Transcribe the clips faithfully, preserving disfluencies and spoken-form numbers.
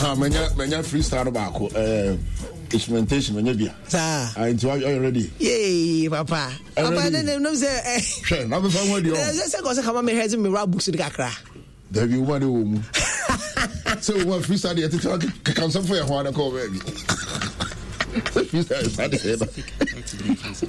aha menya menya freestyle back uh instrumentation menya bia sa are you ready? Yay papa papa then no say sure na be fa won di o say go say come me head me rap books kakra there be woman wo mu so we want freestyle dey tell can some for your one call baby freestyle is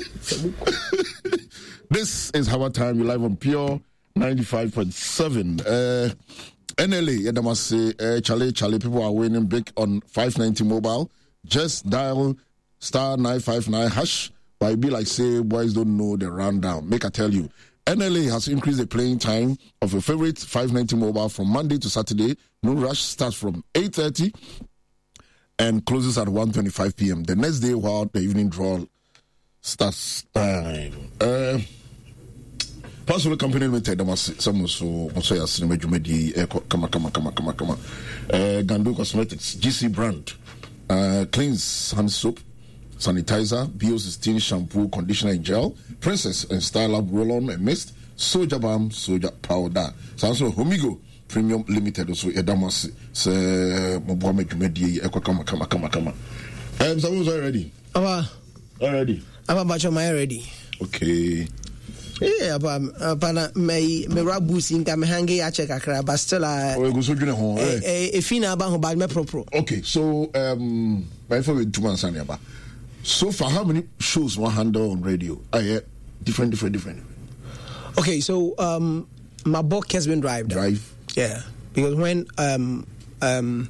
This is our time. You're live on Pure ninety-five point seven. Uh, N L A, yeah, they must say, uh, Charlie, Charlie, people are winning big on five ninety mobile. Just dial star nine five nine hash. But it be like, say, boys don't know the rundown. Make I tell you. N L A has increased the playing time of your favorite five ninety mobile from Monday to Saturday. No rush starts from eight thirty and closes at one twenty-five p.m. The next day, while the evening draw starts time. Uh, Personal company limited, I must some so so ya cinema jumedi kama kama kama kama kama uh, Gandu Cosmetics, G C brand, uh, cleans hand soap, sanitizer, Bio sixteen shampoo, conditioner in gel, Princess and Style Up roll-on and mist, Soja Balm, Soja powder. So also Homigo Premium Limited also Edamas se Mobuame jumedi kama kama kama kama. Um, someone's already. Aba already. Aba bacho my ready. Okay. Yeah, but but me me rap boost in me hangi a check akra but still uh oh go so dwene ho eh e fina ba ho ba me propro. Okay, so um by for two months and about. So for how many shows one handle on radio? I uh, different different different. Okay, so um my book has been drive drive. Yeah, because when um um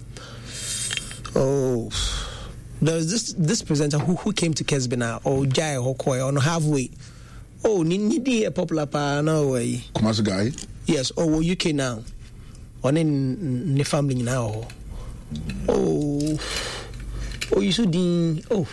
oh there's this this presenter who who came to Kesbina or Jai Hokoi on halfway. Oh, Nini a popular pa no way. Kumasi guy? Yes, oh U K now. On in the family now. Oh, oh, you should oh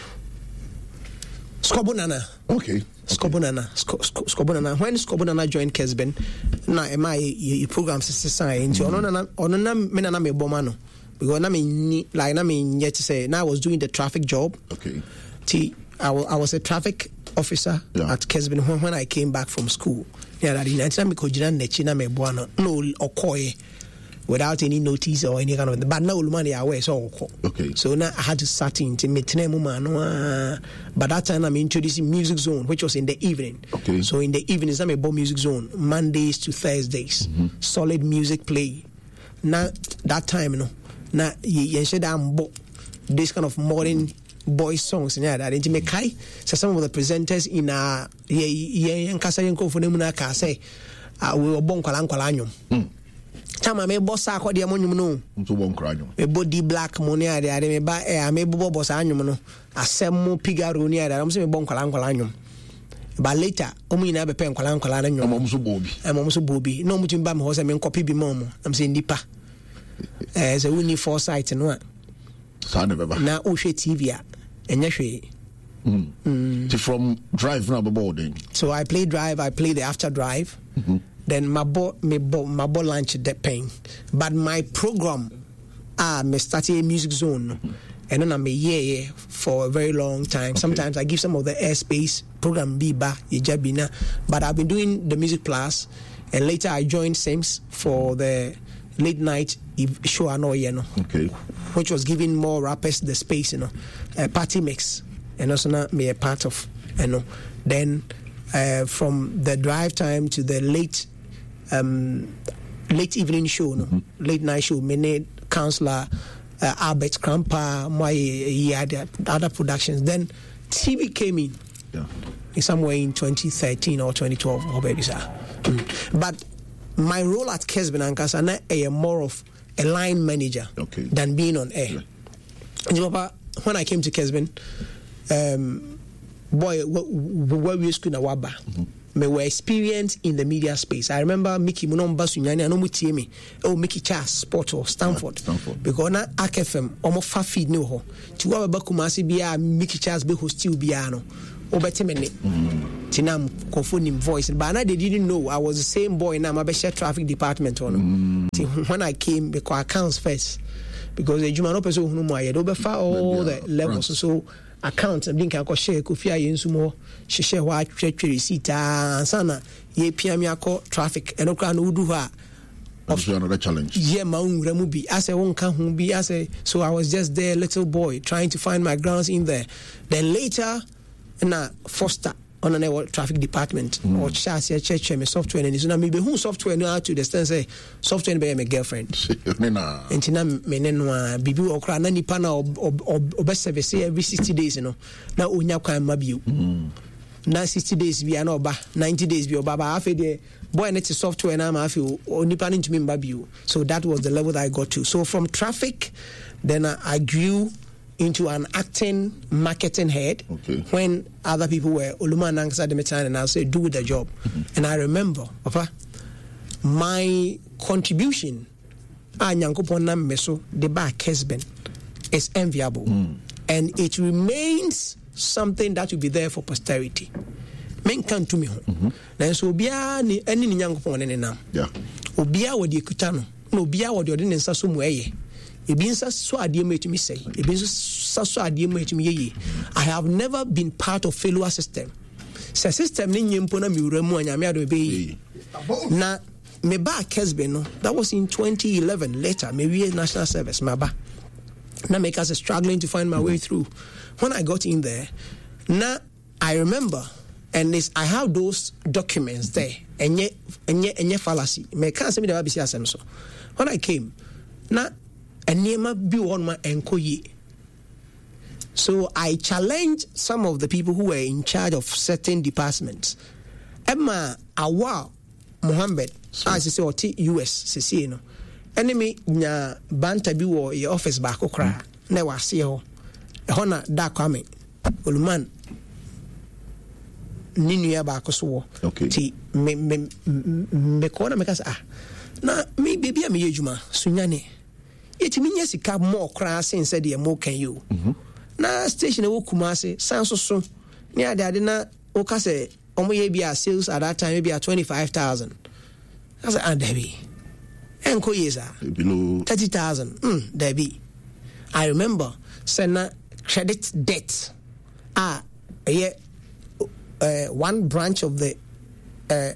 Skobunana. Okay. Skobunana. Skobunana. When Skobunana joined Kesben, na am I program sister science on on on menana me bomano. Because I mean like I mean yet to say now I was doing the traffic job. Okay. T I was, I was a traffic officer yeah. at Kesben when, when I came back from school. Yeah, that in Antina Mikojina Nechina me buano no okoye without any notice or any kind of but no money away so okay. So now I had to start in to meet no but that time I'm introducing Music Zone, which was in the evening. Okay. So in the evenings I'm about Music Zone, Mondays to Thursdays. Mm-hmm. Solid music play. Now that time, you know, now you said I'm this kind of modern boys songs yeah that into me kai so some of the presenters in uh yeah yeah nkasa yenko for them na ka say we were bon kwala nkwala anyum chama me boss akode amonyum no nto bon kwala anyum me body black money ade ade me ba eh me bobo boss anyum no asem mo pigaro ni ade am say me bon kwala nkwala anyum but later omu ina be pen kwala nkwala anyum am so bobi am so bobi no mutum ba me ho say me copy bi mom am say nipa eh so we need foresight no sa na beba na o hwe T V a Mm. Mm. From drive now boarding. So I play drive, I play the after drive. Mm-hmm. Then my bo my bo my bo lunch the pain. But my program ah me started a Music Zone. Mm-hmm. And then I'm a year for a very long time. Okay. Sometimes I give some of the airspace program Biba Yejabina. But I've been doing the Music Plus and later I joined Sims for the late night show no you know. Okay. Which was giving more rappers the space, you know. A party mix, and also not be a part of, you know. Then uh, from the drive time to the late um, late evening show, no? Mm-hmm. Late night show, many Councillor uh, Albert Krampa, my he had other productions. Then T V came in, yeah, in somewhere in twenty thirteen or twenty twelve, or maybe so. Mm. But my role at Kesben and Kasana is more of a line manager, okay, than being on air. Yeah. When I came to Kesben, um, boy, where we used to know Waba, me were experienced in the media space. I remember Mickey Munomba Sunyani, I know Mutiemi, oh Mickey Charles, Sport or Stanford, yeah, Stanford. Because na A K F M, almost five feet no ho. To our Bakumasi Bia, Mickey Charles be who still Biano, Obetemene, Tinam, Kofunim voice, but now they didn't know I was the same boy now. My share traffic department on. Mm. When I came, because accounts first. Because the Jumano person who know I over all the levels, so accounts and blink and share Kufia Yensumo, she share what treasury receipt and sana ye P M traffic and Okran Uduha Also another challenge. Yeah, my own remubi. I said, "Won't come be." I said, so I was just there, little boy, trying to find my grounds in there. Then later, na foster on an air traffic department mm. or chassis church me software and so now maybe who software no to the stand say software be my girlfriend. And na me ne no bibi okra na nipa na obe service every sixty days no. Na onya kwan mabiu. Na sixty days bi na oba, ninety days bi oba ba afi de boy net software na ma afi onipa ntumi mba biu. So that was the level that I got to. So from traffic then I, I grew into an acting marketing head okay. when other people were Oluma and Anksa Demetan and I said do the job. Mm-hmm. And I remember, Papa, my contribution the back has been is enviable. Mm. And it remains something that will be there for posterity. Men can to me home. Then so bia ni any nyankopon ne nam. Yeah. Obia wo de kutano. No bia wo de ode ne nsa so mu eye. Ebi nsa so ade me to me say. Ebi nsa so ade me to me ye. I have never been part of failure system. Se system ni nyempo na mi wura mu anyame ado be. Na me ba Kesbe no. That was in twenty eleven. Later, maybe national service my ba. Na make us struggling to find my way through. When I got in there, now I remember, and this I have those documents there, and yet and yet and yet fallacy. Me can't say me the B C S M so. When I came, now and near be on my enkoye. So I challenged some of the people who were in charge of certain departments. Emma Awa Mohammed, as I say, or T U S, see no. Enemy nya banta bi wo your office back okra na wase ho hona da kwame oluman ninua ba ko so okay ti me me me ko na me kasa ah na me baby am yejuma sunyane yeti minya sika mo okra sense de mo kan you mm-hmm. na station e wo Kumasi san so so ni ade ade na o ka se omo ye bia sales at that time maybe at twenty-five thousand I said and Debbie enko yesa below thirty thousand mm Debbie I remember sena credit debt ah yeah uh, one branch of the uh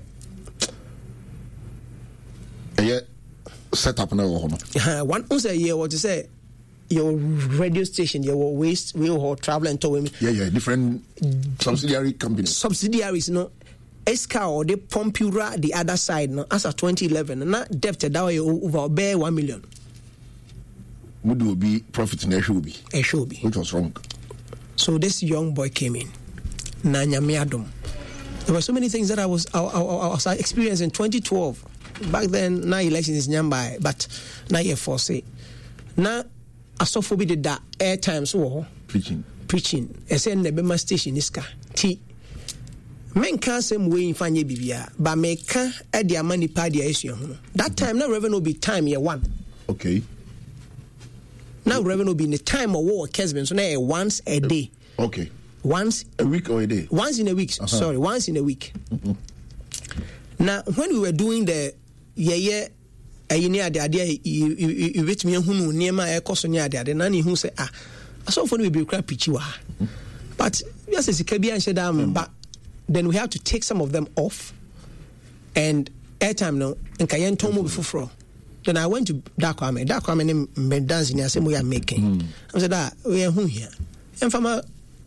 yeah set up now one also year what to say your radio station your waste we all travel and tow yeah yeah different subsidiary companies subsidiaries you know Eska or the Pompura the other side no as of twenty eleven and that debt that way over bare one million would will be profit in a should be a should be which was wrong. So this young boy came in Nanya Miadum. There were so many things that I was I, I, I was experiencing in twenty twelve. Back then now election is nyamba but now you foresee now I saw for did that airtime so preaching preaching I said Nebema station iska T men can't say way in Fanya Bibia, but me can add their money party issue. That time, now revenue be time year one. Okay. Now revenue be in the time of war, Kesben, so now once a day. Okay. Once a week or a day? Once in a week, uh-huh. Sorry, once in a week. Mm-hmm. Now, when we were doing the yeah, yeah, you near the idea, you reach me who near my cost near the other, none who say, ah, I saw for we be crap pichiwa. But yes, it's a Kabian Shadam, but then we have to take some of them off and airtime no and kayen tomo before. Then I went to Dakwame. Dakwame name dancing the same way I'm making. Mm. I said that we are who here. And from a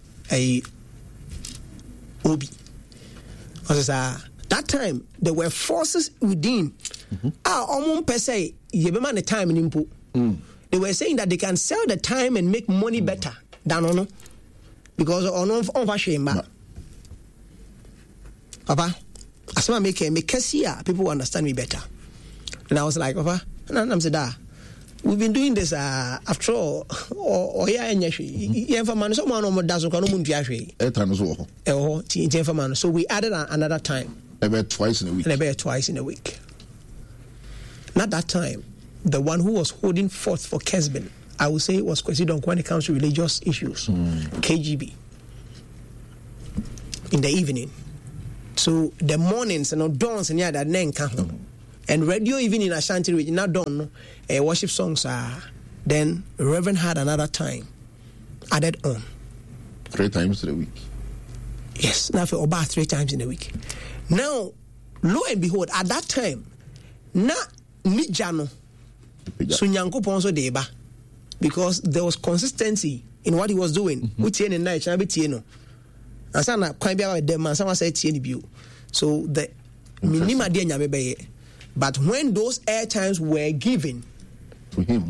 Obi. I said that time there were forces within. Ah, almost per se, you be man the time in input. They were saying that they can sell the time and make money mm. better than ono because ono on shame. Papa, as I make make here, people will understand me better. And I was like, Papa, and I'm saying that we've been doing this uh, after all, or yeah, and yeah, for man, someone on doesn't come on airtime as well. Oh, for man. So we added another time. About twice in a week. And about twice in a week. Not that time. The one who was holding forth for Kesben, I would say, was Kwesi when it comes to religious issues. Mm. K G B. In the evening. So the mornings and you know, dawns and yeah that name come and radio even in Ashanti region not done uh, worship songs are uh, then Reverend had another time added on three times in a week. Yes, now for about three times in a week. Now, lo and behold, at that time, now nijano. So Nyankopon so deba. Because there was consistency in what he was doing. Which in night, Chabitieno. And sana quite be about them, and someone said Tienibio. So the minima de nyamebe. But when those airtimes were given to him,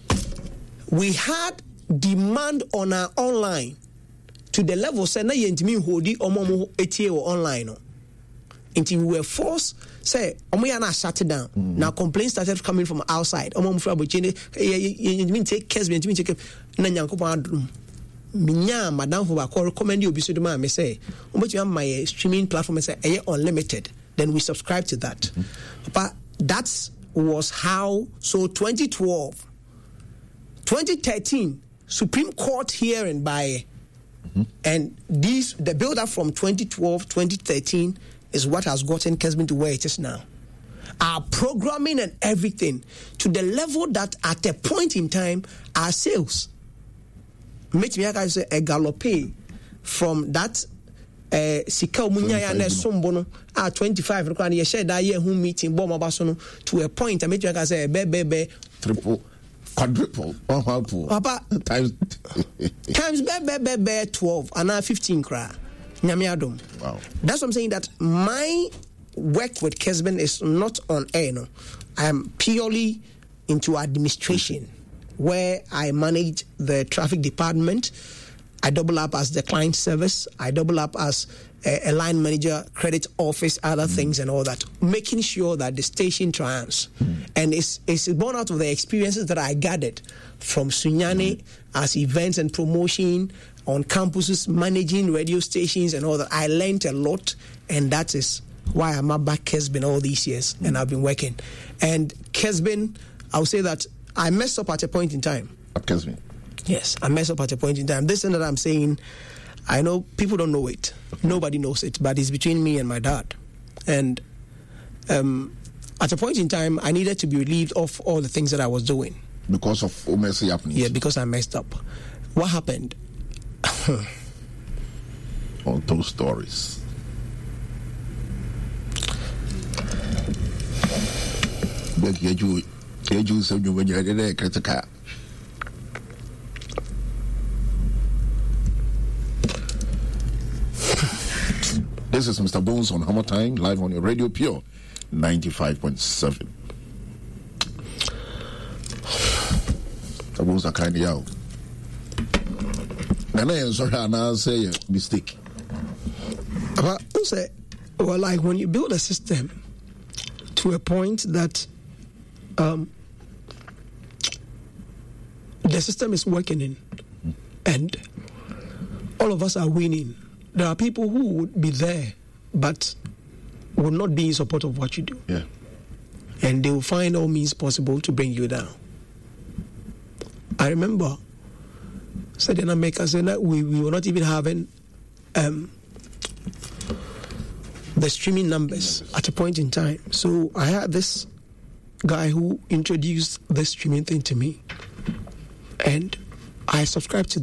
we had demand on our online to the level say na yentimi hodi omo etie online. Until we were forced, say, omo ya na shut it down. Mm-hmm. Now complaints started coming from outside. Omo mfra bochene, you mean take case, you mean take na Nyankopon adum. Minya madam for ba recommend you obi so dem me say, omo you my streaming platform say eh unlimited. Then we subscribe to that. Mm-hmm. But that was how so twenty twelve, twenty thirteen Supreme Court hearing by mm-hmm. and these the build up from twenty twelve, twenty thirteen is what has gotten Kesbin to where it is now. Our programming and everything to the level that at a point in time, our sales, make me say a galope from that Sika Munya and Sombono at twenty-five, and you share that year who meeting Bomba Basono to a point. I make you say, bebe, triple, quadruple, Papa times times bebe, bebe, twelve, and now fifteen cry. Nyamiadum. Wow. That's what I'm saying, that my work with Kesben is not on air. No. I am purely into administration, where I manage the traffic department. I double up as the client service. I double up as a, a line manager, credit office, other mm. things and all that, making sure that the station triumphs. Mm. And it's, it's born out of the experiences that I gathered from Sunyani mm. as events and promotion, on campuses, managing radio stations and all that. I learned a lot, and that is why I'm at back Kesben all these years, mm. and I've been working. And Kesben, I'll say that I messed up at a point in time. At Kesben? Yes, I messed up at a point in time. This thing that I'm saying, I know people don't know it. Okay. Nobody knows it, but it's between me and my dad. And um, at a point in time, I needed to be relieved of all the things that I was doing. Because of what messed up? Yeah, because I messed up. What happened? All those stories. But you, you said you when you had a critical. This is Mister Bones on Hammer Time, live on your Radio Pure ninety-five point seven. Mister Bones are kind of out. And I am sorry, and I'll say a mistake. But say, well, like when you build a system to a point that um, the system is working in, mm-hmm. and all of us are winning. There are people who would be there, but would not be in support of what you do. Yeah. And they will find all means possible to bring you down. I remember, said in America, said that we, we were not even having um, the streaming numbers at a point in time. So I had this guy who introduced the streaming thing to me, and I subscribed to